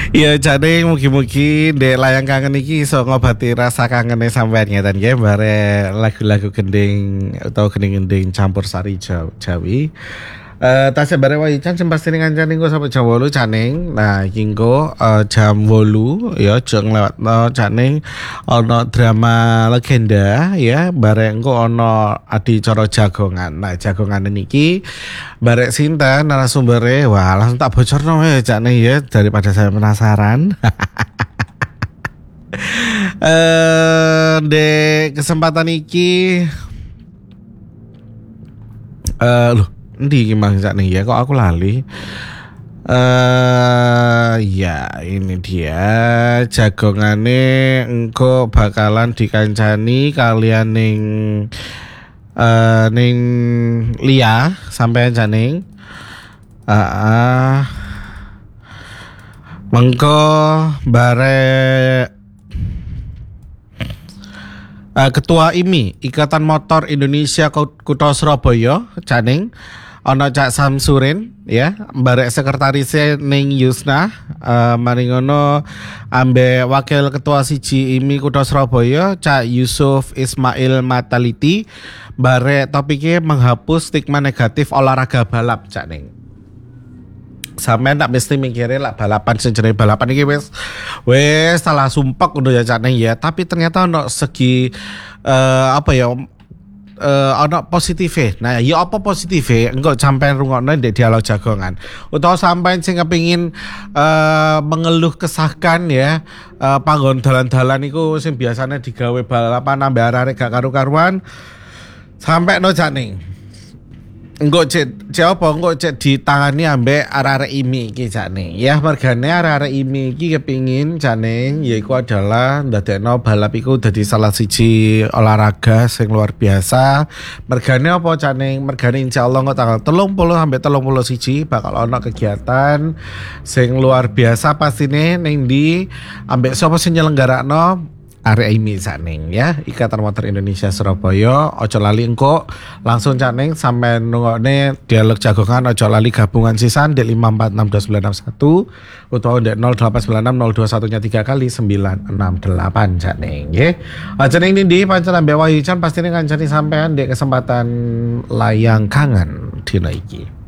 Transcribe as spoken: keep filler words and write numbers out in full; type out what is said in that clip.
Ya jane mugi-mugi ndek layang kangen iki iso ngobati rasa kangene sampean ngeten nggih bare lagu-lagu gending utawa gending-gending campur sari Jaw- Jawi. Eh tasih bare wayacan sing pastine ngancani engko sampe jam wolu caning. Nah, iki engko eh, jam wolu ya aja nglewatno caning ana drama legenda ya bare engko ana adicara jagongan. Nah, jagongan niki bare sinten narasumbere wah langsung tak bocorno wae caning ya daripada saya penasaran. Eh de kesempatan iki eh loh endi iki Mang nih ya kok aku lali. Eh ya ini dia jagongane engko bakalan dikancani kalian ning eh ning Lia sampean janing. Heeh. Mengko bare Uh, Ketua I M I Ikatan Motor Indonesia Kutha Surabaya Caning ana Cak Samsurin ya barek sekretarisnya ning Yusna uh, mari ngono ambe wakil ketua siji I M I Kutha Surabaya Cak Yusuf Ismail Mataliti barek topiknya menghapus stigma negatif olahraga balap Caning. Sampeyan tak mesti mikire lah balapan sing jenenge balapan iki wis wis salah sumpek udah ya Cak Neng ya, tapi ternyata ono segi uh, apa ya uh, ono positif. Nah, ya apa positif? Engko sampean rungokno ndek dialog jagongan. Utawa sampean sing kepengin uh, mengeluh kesahkan ya, uh, panggon dalan-dalan iku sing biasanya digawe balapan ambek arek-arek gak karu-karuan. Sampai no Cak Neng. Engko cek cek apa engko cek ditangani ambek arek-arek I M I iki jane. Ya mergane arek-arek I M I iki kepingin jane yaiku adalah ndadekno balap iku dadi salah siji olahraga sing luar biasa. Mergane apa jane? Mergane insyaallah engko tanggal telung puluh sampai telung puluh siji bakal ana kegiatan sing luar biasa pastine ning ndi ambek sapa sing nyelenggarakno arek I M I Caning ya Ikatan Motor Indonesia Surabaya. Ojo lali engko langsung Caning sampai nungokne dialog jagongan. Ojo lali gabungan sisan di lima empat enam dua sembilan enam satu utawa di nol delapan sembilan enam nol dua satu nya tiga kali sembilan enam delapan Caning nggih. Aja ning ndi pancen ambek Wahyucan pastine kancani sampean di kesempatan layang kangen dina iki.